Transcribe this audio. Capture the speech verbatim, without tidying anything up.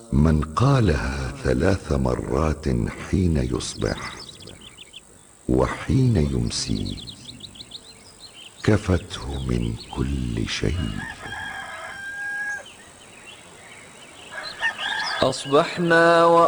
من قالها ثلاث مرات حين يصبح وحين يمسي كفته من كل شيء. أصبحنا